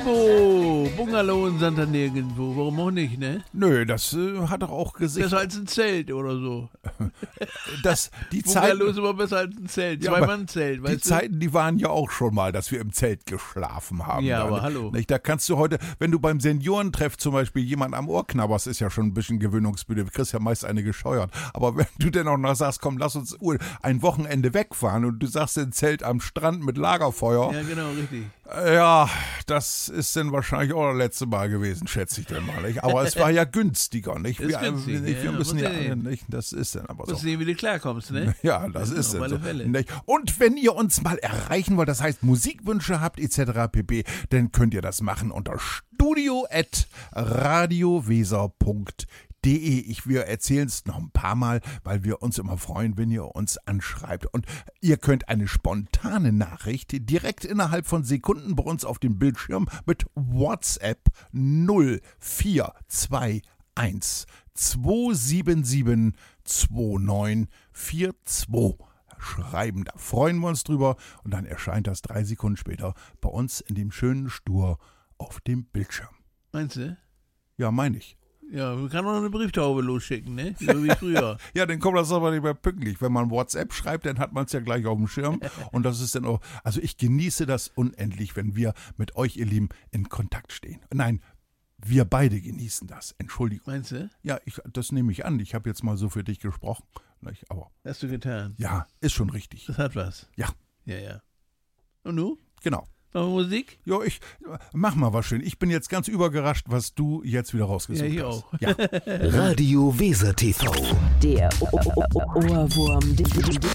Bungalow in Santa nirgendwo. Warum auch nicht, ne? Nö, das hat doch auch Gesicht. Besser als ein Zelt oder so. Die Bungalow ist Zeiten, immer besser als ein Zelt. Ja, aber Zwei-Mann-Zelt, die weißt du? Zeiten, die waren ja auch schon mal, dass wir im Zelt geschlafen haben. Ja, da, aber hallo. Nicht? Da kannst du heute, wenn du beim Seniorentreff zum Beispiel jemand am Ohr knabberst, ist ja schon ein bisschen gewöhnungsmüde. Du kriegst ja meist eine gescheuert. Aber wenn du denn auch noch sagst, komm, lass uns ein Wochenende wegfahren und du sagst ein Zelt am Strand mit Lagerfeuer. Ja, genau, richtig. Ja, das ist dann wahrscheinlich auch das letzte Mal gewesen, schätze ich denn mal. Nicht? Aber es war ja günstiger, nicht? Das ist günstig, wir müssen muss ja, sehen. nicht? Das ist dann aber so. Musst sehen, wie du klarkommst, ne? Ja, das Ja, ist auf dann alle so. Fälle. Nicht? Und wenn ihr uns mal erreichen wollt, das heißt Musikwünsche habt etc. pp., dann könnt ihr das machen unter studio@radioweser.de. Wir erzählen es noch ein paar Mal, weil wir uns immer freuen, wenn ihr uns anschreibt. Und ihr könnt eine spontane Nachricht direkt innerhalb von Sekunden bei uns auf dem Bildschirm mit WhatsApp 0421 277 2942 schreiben. Da freuen wir uns drüber und dann erscheint das 3 Sekunden später bei uns in dem schönen Stur auf dem Bildschirm. Meinst du? Ja, meine ich. Ja, man kann auch noch eine Brieftaube losschicken, ne? So wie früher. Ja, dann kommt das aber nicht mehr pünktlich. Wenn man WhatsApp schreibt, dann hat man es ja gleich auf dem Schirm. Und das ist dann auch, also ich genieße das unendlich, wenn wir mit euch, ihr Lieben, in Kontakt stehen. Nein, wir beide genießen das. Entschuldigung. Meinst du? Ja, das nehme ich an. Ich habe jetzt mal so für dich gesprochen. Aber Hast du getan. ja, ist schon richtig. Das hat was. Ja. Ja, ja. Und du? Genau. Noch Musik? Ja, mach mal was schön. Ich bin jetzt ganz überrascht, was du jetzt wieder rausgesucht Ja, hier hast. auch. Ja. Radio Weser TV. Der Ohrwurm